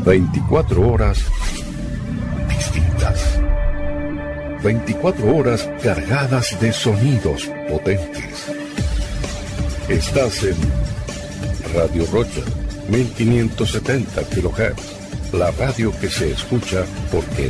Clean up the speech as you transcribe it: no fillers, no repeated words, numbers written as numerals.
24 horas distintas. 24 horas cargadas de sonidos potentes. Estás en Radio Rocha, 1570 kHz. La radio que se escucha porque